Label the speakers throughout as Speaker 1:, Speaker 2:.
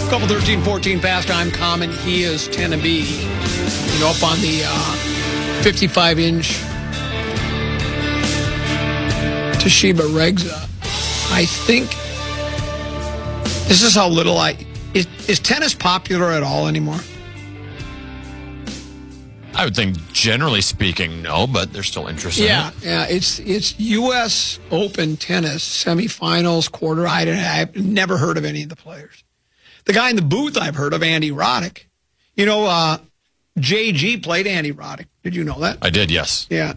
Speaker 1: Couple 13-14 past. I'm Common. He is Tennessee. You know, up on the 55-inch Toshiba Regza. I think this is how little is tennis popular at all anymore?
Speaker 2: I would think, generally speaking, no, but there's still interest in it.
Speaker 1: Yeah, it's U.S. Open tennis semifinals, quarter. I've never heard of any of the players. The guy in the booth I've heard of, Andy Roddick. You know, JG played Andy Roddick. Did you know that?
Speaker 2: I did, yes.
Speaker 1: Yeah.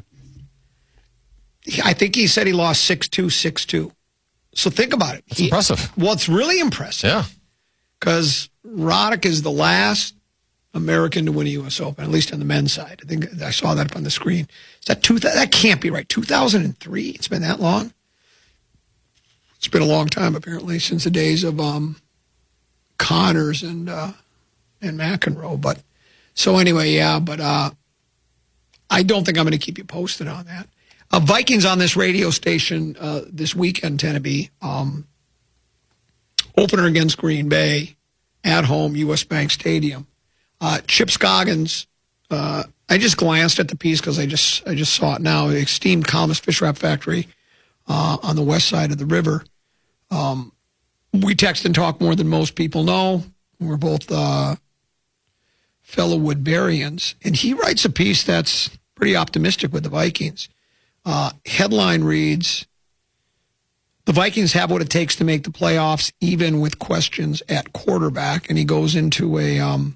Speaker 1: I think he said he lost 6-2, 6-2. So think about it.
Speaker 2: That's impressive.
Speaker 1: Well, it's really impressive.
Speaker 2: Yeah.
Speaker 1: Because Roddick is the last American to win a U.S. Open, at least on the men's side. I think I saw that up on the screen. Is that that can't be right. 2003? It's been that long? It's been a long time, apparently, since the days of Connors and McEnroe. But so anyway, I don't think I'm going to keep you posted on that. Vikings on this radio station this weekend, Tennessee. Opener against Green Bay at home, U.S. Bank Stadium. Chip Scoggins, I just glanced at the piece because I just saw it now. Esteemed columnist, Fish Wrap Factory on the west side of the river. We text and talk more than most people know. We're both fellow Woodburyans. And he writes a piece that's pretty optimistic with the Vikings. Headline reads, "The Vikings have what it takes to make the playoffs, even with questions at quarterback." And he goes into an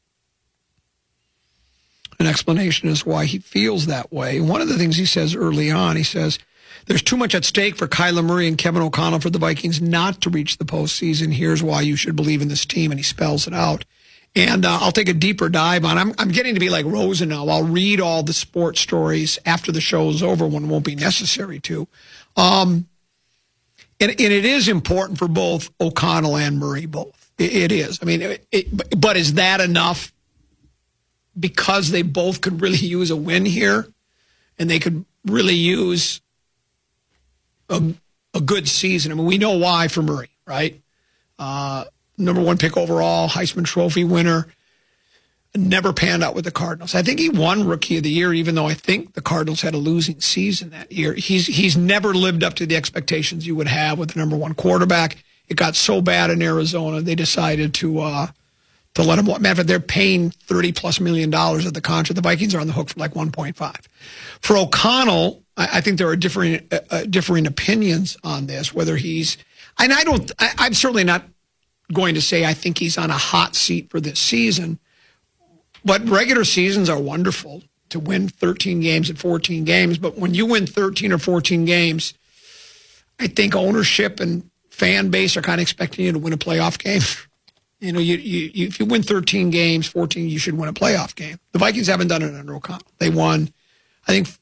Speaker 1: explanation as why he feels that way. And one of the things he says early on, he says, "There's too much at stake for Kyler Murray and Kevin O'Connell for the Vikings not to reach the postseason. Here's why you should believe in this team." And he spells it out. And I'll take a deeper dive on. I'm getting to be like Rosen now. I'll read all the sports stories after the show is over when it won't be necessary to. And it is important for both O'Connell and Murray, both. It is. I mean, but is that enough? Because they both could really use a win here, and they could really use a good season. I mean, we know why for Murray, right? Number one pick overall, Heisman Trophy winner, never panned out with the Cardinals. I think he won Rookie of the Year, even though I think the Cardinals had a losing season that year. He's never lived up to the expectations you would have with the number one quarterback. It got so bad in Arizona, they decided to let him walk. Matter of fact, they're paying $30+ million of the contract. The Vikings are on the hook for like 1.5. For O'Connell, I think there are differing opinions on this, whether he's, and I'm certainly not going to say I think he's on a hot seat for this season, but regular seasons are wonderful to win 13 games and 14 games. But when you win 13 or 14 games, I think ownership and fan base are kind of expecting you to win a playoff game. You know, if you win 13 games, 14, you should win a playoff game. The Vikings haven't done it under O'Connell. They won, I think,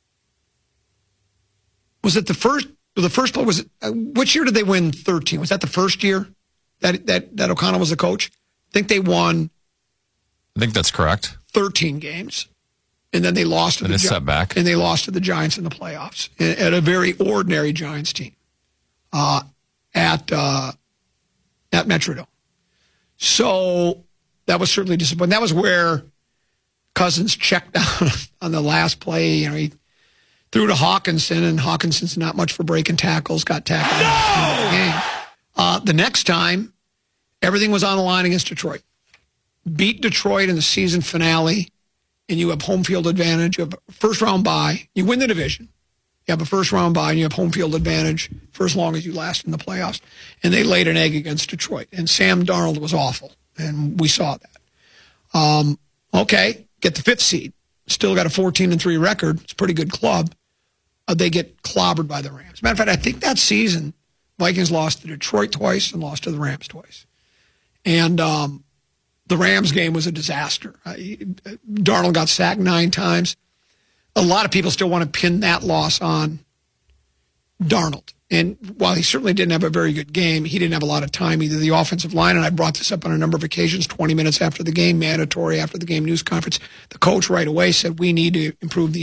Speaker 1: was it the first was it, which year did they win 13? Was that the first year that O'Connell was the coach? I think they won.
Speaker 2: I think that's correct. 13
Speaker 1: games, and then they lost to the
Speaker 2: setback,
Speaker 1: and they lost to the Giants in the playoffs at a very ordinary Giants team at Metrodome. So that was certainly disappointing. That was where Cousins checked down on the last play. You know, he threw to Hawkinson, and Hawkinson's not much for breaking tackles. Got tackled in the game. The next time, everything was on the line against Detroit. Beat Detroit in the season finale, and you have home field advantage. You have a first-round bye. You win the division. You have a first-round bye, and you have home field advantage for as long as you last in the playoffs. And they laid an egg against Detroit. And Sam Darnold was awful, and we saw that. Okay, get the 5th seed. Still got a 14-3 record. It's a pretty good club. They get clobbered by the Rams. Matter of fact, I think that season, Vikings lost to Detroit twice and lost to the Rams twice. And the Rams game was a disaster. Darnold got sacked 9 times. A lot of people still want to pin that loss on Darnold. And while he certainly didn't have a very good game, he didn't have a lot of time either. The offensive line, and I brought this up on a number of occasions, 20 minutes after the game, mandatory after the game news conference, the coach right away said, we need to improve the